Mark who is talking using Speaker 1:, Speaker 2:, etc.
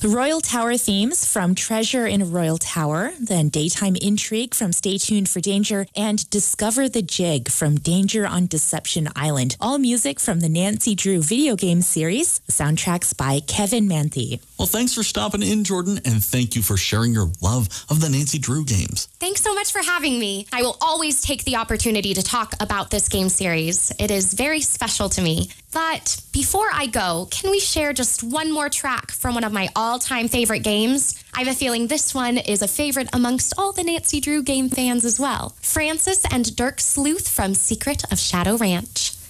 Speaker 1: The Royal Tower themes from Treasure in a Royal Tower, then Daytime Intrigue from Stay Tuned for Danger, and Discover the Jig from Danger on Deception Island. All music from the Nancy Drew video game series. The soundtracks by Kevin Manthe.
Speaker 2: Well, thanks for stopping in, Jordan, and thank you for sharing your love of the Nancy Drew games.
Speaker 3: Thanks so much for having me. I will always take the opportunity to talk about this game series. It is very special to me. But before I go, can we share just one more track from one of my all-time favorite games? I have a feeling this one is a favorite amongst all the Nancy Drew game fans as well. Francis and Dirk Sleuth from Secret of Shadow Ranch.